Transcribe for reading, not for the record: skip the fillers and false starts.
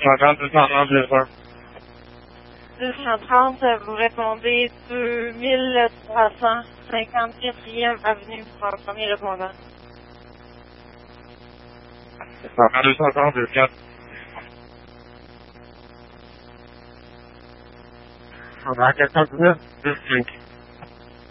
250, 230, 200. 230, vous répondez 2354e avenue pour un premier répondant. 230, 204. 419, 25.